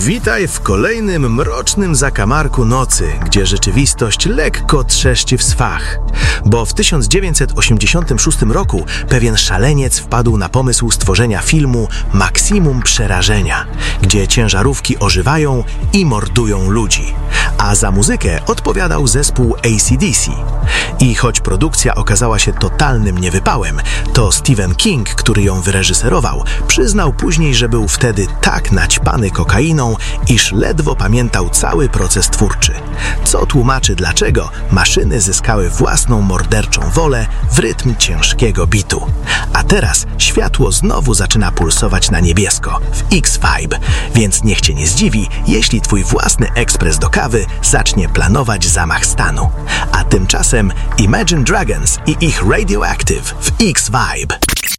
Witaj w kolejnym mrocznym zakamarku nocy, gdzie rzeczywistość lekko trzeszczy w swach. Bo w 1986 roku pewien szaleniec wpadł na pomysł stworzenia filmu Maksimum Przerażenia, gdzie ciężarówki ożywają i mordują ludzi. A za muzykę odpowiadał zespół AC/DC. I choć produkcja okazała się totalnym niewypałem, to Stephen King, który ją wyreżyserował, przyznał później, że był wtedy tak naćpany kokainą, iż ledwo pamiętał cały proces twórczy. Co tłumaczy, dlaczego maszyny zyskały własną morderczą wolę w rytm ciężkiego bitu. A teraz światło znowu zaczyna pulsować na niebiesko, w X-Vibe, więc niech Cię nie zdziwi, jeśli Twój własny ekspres do kawy zacznie planować zamach stanu. A tymczasem Imagine Dragons i ich Radioactive w X-Vibe.